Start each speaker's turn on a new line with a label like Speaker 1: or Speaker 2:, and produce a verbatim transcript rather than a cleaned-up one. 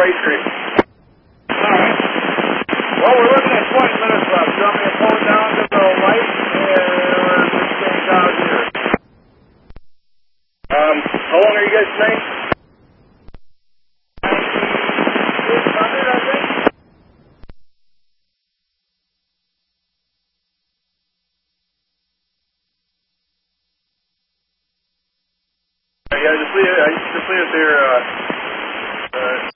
Speaker 1: Ray Street. Alright. Well, we're looking at twenty minutes left. Do you want me to pull it down to the light? Or just change out here? Um, how long are you guys staying? six hundred, I think. Yeah, just leave it, just leave it there. Uh, uh,